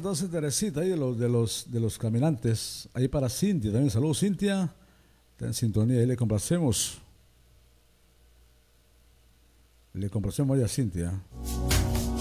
entonces Teresita ahí de los caminantes. Ahí para Cintia también. Saludos, Cintia. Está en sintonía, ahí le complacemos. Le complacemos ahí a Cintia.